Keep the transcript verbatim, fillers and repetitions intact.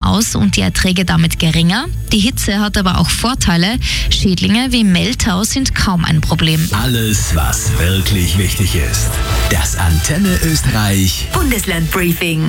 aus und die Erträge damit geringer. Die Hitze hat aber auch Vorteile. Schädlinge wie Mehltau sind kaum ein Problem. Alles, was wirklich wichtig ist. Das Antenne Österreich Bundesland Briefing.